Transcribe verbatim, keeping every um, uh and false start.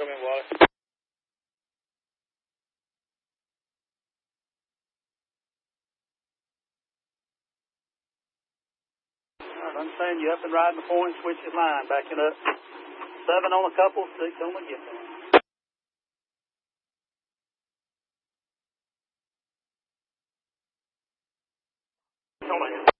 Incoming water. I understand you up and riding the point, switches line, backing up. Seven on a couple, six on the get down. Come on.